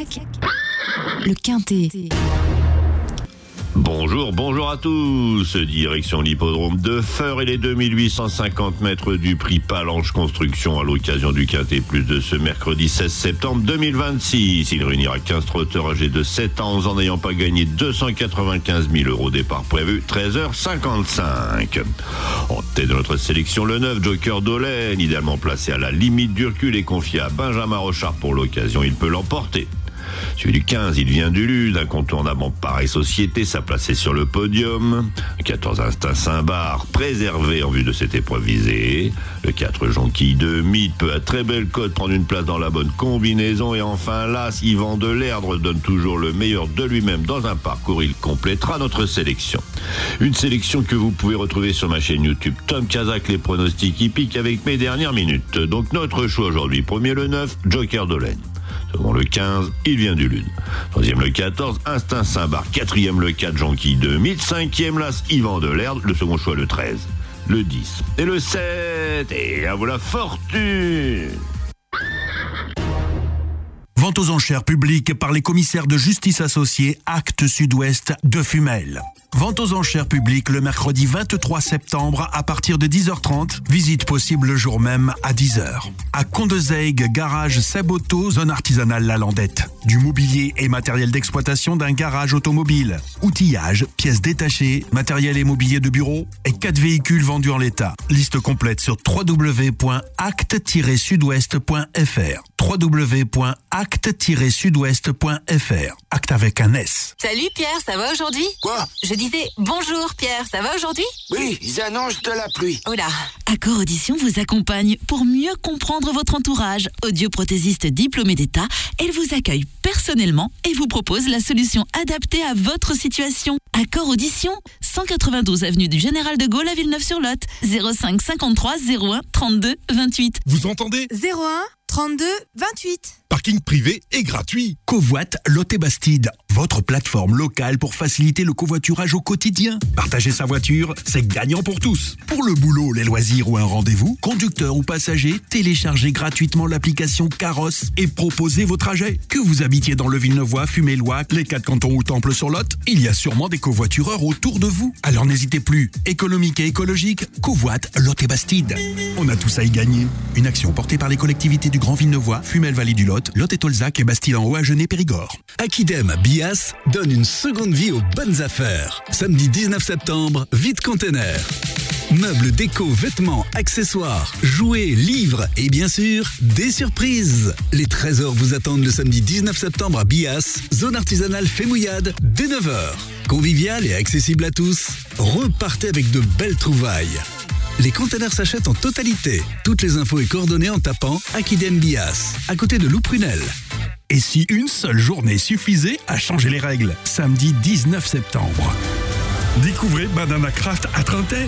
Cadillac, le Quintet. Bonjour à tous. Direction l'hippodrome de Feur et les 2850 mètres du prix Palanche Construction à l'occasion du Quintet Plus de ce mercredi 16 septembre 2026. Il réunira 15 trotteurs âgés de 7 ans, 11 ans n'ayant pas gagné 295 000 €. Départ prévu 13h55. En tête de notre sélection, le 9, Joker Dolène, idéalement placé à la limite du recul et confié à Benjamin Rochard pour l'occasion. Il peut l'emporter. Celui du 15, il vient du Lude, incontournable pareille société, sa placée sur le podium. Le 14, Instinct Saint-Bar, préservé en vue de cette épreuve visée. Le 4, Jonquille de Mythe peut à très belle cote prendre une place dans la bonne combinaison. Et enfin, l'As, Yvan Delerdre donne toujours le meilleur de lui-même dans un parcours. Il complétera notre sélection. Une sélection que vous pouvez retrouver sur ma chaîne YouTube Tom Kazak, les pronostics hippiques avec mes dernières minutes. Donc notre choix aujourd'hui, premier le 9, Joker Dolène. Second le 15, il vient du Lude. Troisième le 14, Instinct Saint-Bar. Quatrième le 4, Jonquille de Mythe. Cinquième l'As, Yvan Delerdre. Le second choix le 13, le 10 et le 7. Et à vous la fortune. Vente aux enchères publiques par les commissaires de justice associés Actes Sud-Ouest de Fumel. Vente aux enchères publiques le mercredi 23 septembre à partir de 10h30. Visite possible le jour même à 10h. À Condezaygues, garage Saboto, zone artisanale La Landette. Du mobilier et matériel d'exploitation d'un garage automobile. Outillage, pièces détachées, matériel et mobilier de bureau et 4 véhicules vendus en l'état. Liste complète sur www.acte-sudouest.fr. www.acte-sudouest.fr. Acte avec un S. Salut Pierre, ça va aujourd'hui? Quoi? Je disais bonjour Pierre, ça va aujourd'hui? Oui, ils annoncent de la pluie. Oula. Accor Audition vous accompagne pour mieux comprendre votre entourage. Audioprothésiste diplômé d'État, elle vous accueille personnellement et vous propose la solution adaptée à votre situation. Accor Audition, 192 avenue du Général de Gaulle à Villeneuve-sur-Lot, 05 53 01 32 28. Vous entendez? 01 32 28. Parking privé et gratuit. Covoit Lot Bastide, votre plateforme locale pour faciliter le covoiturage au quotidien. Partager sa voiture, c'est gagnant pour tous. Pour le boulot, les loisirs ou un rendez-vous, conducteur ou passager, téléchargez gratuitement l'application Carrosse et proposez vos trajets. Que vous habitiez dans le Villeneuvois, Fumélois, les 4 cantons ou Temple-sur-Lot, il y a sûrement des covoitureurs autour de vous. Alors n'hésitez plus. Économique et écologique, Covoit Lot Bastide. On a tous à y gagner. Une action portée par les collectivités du Grand Villeneuvois, Fumel-Vallée du Lot, Lot et Tolzac et Bastille-en-Haut à Genêt-Périgord. Aquidem Bias donne une seconde vie aux bonnes affaires. Samedi 19 septembre, Vide Container. Meubles, déco, vêtements, accessoires, jouets, livres et bien sûr, des surprises. Les trésors vous attendent le samedi 19 septembre à Bias, zone artisanale Fémouillade, dès 9h. Convivial et accessible à tous, repartez avec de belles trouvailles. Les containers s'achètent en totalité. Toutes les infos et coordonnées en tapant Aquidem Bias, à côté de Lou Prunel. Et si une seule journée suffisait à changer les règles? Samedi 19 septembre. Découvrez Banana Craft à Trentin.